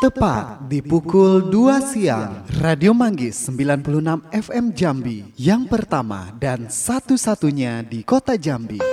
Tepat di pukul 2 siang, Radio Manggis 96 FM Jambi, yang pertama dan satu-satunya di kota Jambi.